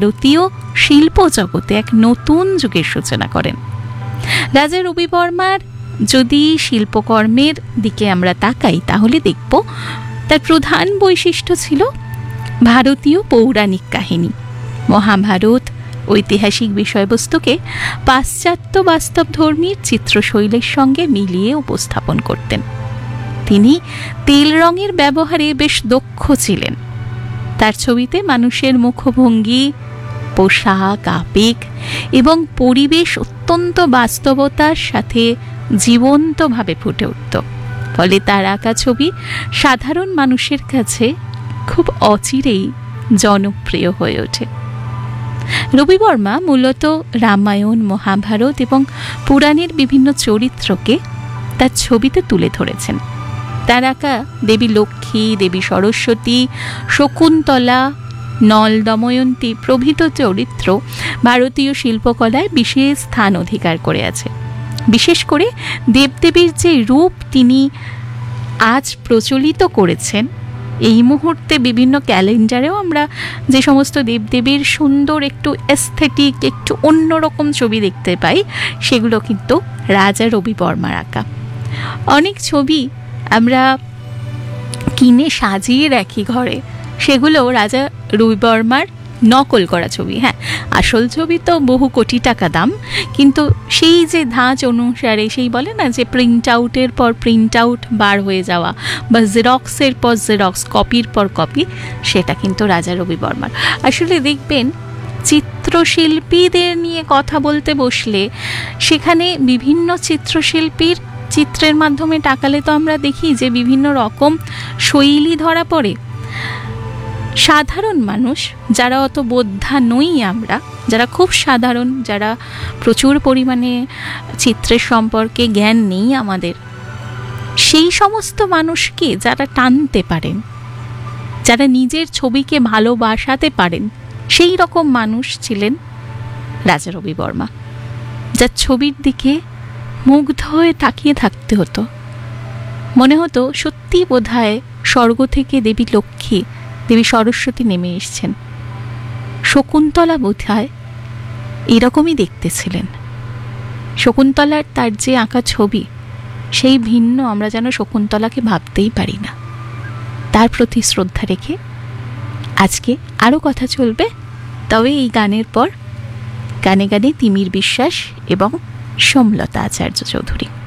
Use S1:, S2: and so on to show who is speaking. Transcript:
S1: ভারতীয় শিল্প জগতে এক নতুন যুগের সূচনা করেন। রাজা রবি বর্মার যদি শিল্পকর্মের দিকে আমরা তাকাই তাহলে দেখব তার প্রধান বৈশিষ্ট্য ছিল ভারতীয় পৌরাণিক কাহিনী। মহাভারত ঐতিহাসিক বিষয়বস্তুকে পাশ্চাত্য বাস্তবধর্মীর চিত্রশৈলীর সঙ্গে মিলিয়ে উপস্থাপন করতেন। তিনি তেল রঙের ব্যবহারে বেশ দক্ষ ছিলেন। তার ছবিতে মানুষের মুখভঙ্গি, পোশাক, আবেগ এবং পরিবেশ অত্যন্ত বাস্তবতার সাথে জীবন্তভাবে ফুটে উঠত। ফলে তার আঁকা ছবি সাধারণ মানুষের কাছে খুব অচিরেই জনপ্রিয় হয়ে ওঠে। রবি বর্মা মূলত রামায়ণ, মহাভারত এবং পুরাণের বিভিন্ন চরিত্রকে তার ছবিতে তুলে ধরেছেন। তার আঁকা দেবী লক্ষ্মী, দেবী সরস্বতী, শকুন্তলা, নল, দময়ন্তী প্রভৃতি চরিত্র ভারতীয় শিল্পকলায় বিশেষ স্থান অধিকার করে আছে। বিশেষ করে দেবদেবীর যে রূপ তিনি আজ প্রচলিত করেছেন, এই মুহূর্তে বিভিন্ন ক্যালেন্ডারেও আমরা যে সমস্ত দেবদেবীর সুন্দর একটু এস্থেটিক, একটু অন্যরকম ছবি দেখতে পাই, সেগুলো কিন্তু রাজা রবি বর্মার আঁকা। অনেক ছবি আমরা কিনে সাজিয়ে রাখি ঘরে, সেগুলো রাজা রবি বর্মার নকল করা ছবি। হ্যাঁ, আসল ছবি তো বহু কোটি টাকা দাম, কিন্তু সেই যে ধাঁচ অনুসারে, সেই বলে না যে প্রিন্ট আউটের পর প্রিন্ট আউট বার হয়ে যাওয়া বা জেরক্সের পর জেরক্স, কপির পর কপি, সেটা কিন্তু রাজা রবি বর্মার। আসলে দেখবেন চিত্রশিল্পীদের নিয়ে কথা বলতে বসলে সেখানে বিভিন্ন চিত্রশিল্পীর চিত্রের মাধ্যমে তাকালে তো আমরা দেখি যে বিভিন্ন রকম শৈলী ধরা পড়ে। সাধারণ মানুষ যারা অত বোদ্ধা নই, আমরা যারা খুব সাধারণ, যারা প্রচুর পরিমাণে চিত্রের সম্পর্কে জ্ঞান নেই আমাদের, সেই সমস্ত মানুষকে যারা টানতে পারেন, যারা নিজের ছবিকে ভালোবাসাতে পারেন, সেই রকম মানুষ ছিলেন রাজা রবি বর্মা, যার ছবির দিকে মুগ্ধ হয়ে তাকিয়ে থাকতে হতো। মনে হতো সত্যি বোধহয় স্বর্গ থেকে দেবী লক্ষ্মী, দেবী সরস্বতী নেমে এসছেন। শকুন্তলা বোধহয় এরকমই দেখতে ছিলেন। শকুন্তলার তার যে আঁকা ছবি, সেই ভিন্ন আমরা যেন শকুন্তলাকে ভাবতেই পারি না। তার প্রতি শ্রদ্ধা রেখে আজকে আরও কথা চলবে, তবে এই গানের পর গানে গানে তিমির বিশ্বাস এবং সোমলতা আচার্য চৌধুরী।